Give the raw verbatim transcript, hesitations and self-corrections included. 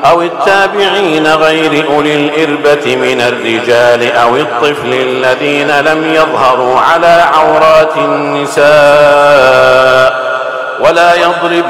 أو التابعين غير أولي الإربة من الرجال أو الطفل الذين لم يظهروا على عورات النساء ولا يضرب